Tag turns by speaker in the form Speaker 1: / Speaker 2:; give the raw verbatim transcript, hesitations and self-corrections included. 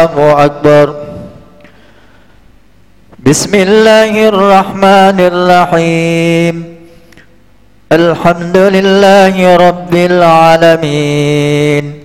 Speaker 1: الله أكبر. بسم الله الرحمن الرحيم. الحمد لله رب العالمين